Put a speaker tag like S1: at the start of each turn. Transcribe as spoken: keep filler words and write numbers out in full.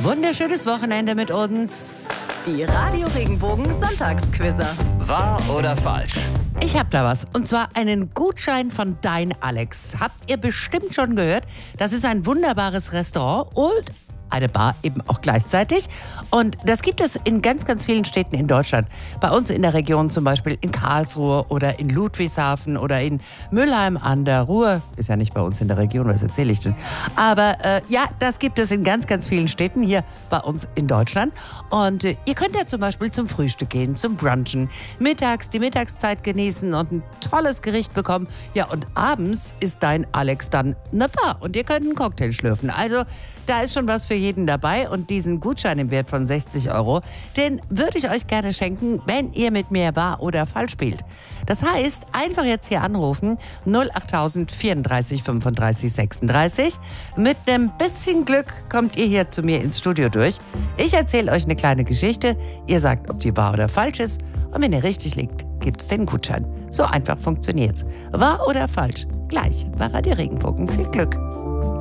S1: wunderschönes Wochenende mit uns.
S2: Die Radio Regenbogen Sonntagsquizzer.
S3: Wahr oder falsch?
S1: Ich hab da was. Und zwar einen Gutschein von Dein Alex. Habt ihr bestimmt schon gehört. Das ist ein wunderbares Restaurant und eine Bar eben auch gleichzeitig. Und das gibt es in ganz, ganz vielen Städten in Deutschland. Bei uns in der Region zum Beispiel in Karlsruhe oder in Ludwigshafen oder in Mülheim an der Ruhr. Ist ja nicht bei uns in der Region, was erzähle ich denn? Aber äh, ja, das gibt es in ganz, ganz vielen Städten hier bei uns in Deutschland. Und äh, ihr könnt ja zum Beispiel zum Frühstück gehen, zum Brunchen, mittags die Mittagszeit genießen und ein tolles Gericht bekommen. Ja, und abends ist Dein Alex dann eine Bar und ihr könnt einen Cocktail schlürfen. Also da ist schon was für jeden dabei und diesen Gutschein im Wert von sechzig Euro, den würde ich euch gerne schenken, wenn ihr mit mir wahr oder falsch spielt. Das heißt, einfach jetzt hier anrufen, null acht tausend vierunddreißig fünfunddreißig sechsunddreißig. Mit einem bisschen Glück kommt ihr hier zu mir ins Studio durch. Ich erzähle euch eine kleine Geschichte, ihr sagt, ob die wahr oder falsch ist und wenn ihr richtig liegt, gibt es den Gutschein. So einfach funktioniert's. Wahr oder falsch? Gleich bei Radio Regenbogen. Viel Glück.